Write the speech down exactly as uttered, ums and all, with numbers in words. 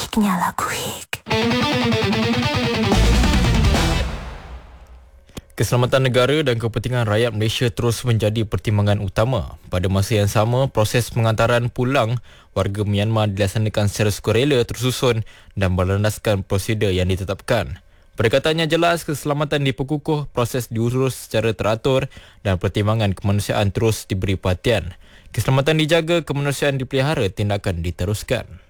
Kuiknya lah kuik. Keselamatan negara dan kepentingan rakyat Malaysia terus menjadi pertimbangan utama. Pada masa yang sama, proses pengantaran pulang warga Myanmar dilaksanakan secara sukarela, tersusun dan berlandaskan prosedur yang ditetapkan. Pendekatannya jelas, keselamatan diperkukuh, proses diurus secara teratur dan pertimbangan kemanusiaan terus diberi perhatian. Keselamatan dijaga, kemanusiaan dipelihara, tindakan diteruskan.